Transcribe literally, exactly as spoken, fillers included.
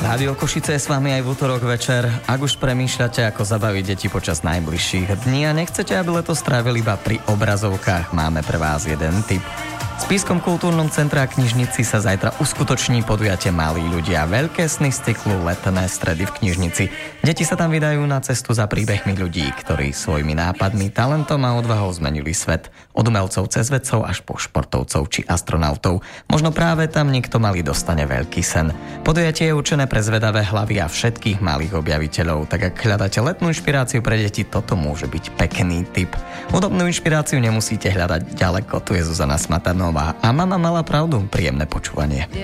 Rádio Košice je s vami aj v útorok večer. Ak už premýšľate, ako zabaviť deti počas najbližších dní a nechcete, aby leto strávili iba pri obrazovkách, máme pre vás jeden tip. V Spišskom kultúrnom centre a knižnici sa zajtra uskutoční podujatie Malí ľudia. Veľké sny z cyklu Letné stredy v knižnici. Deti sa tam vydajú na cestu za príbehmi ľudí, ktorí svojimi nápadmi, talentom a odvahou zmenili svet. Od umelcov cez vedcov až po športovcov či astronautov. Možno práve tam niekto malý dostane veľký sen. Podujatie je určené pre zvedavé hlavy a všetkých malých objaviteľov. Tak ak hľadáte letnú inšpiráciu pre deti, toto môže byť pekný tip. Hudobnú inšpiráciu nemusíte hľadať ďaleko. Tu je Zuzana Smatanová a mama mala pravdu. Príjemné počúvanie.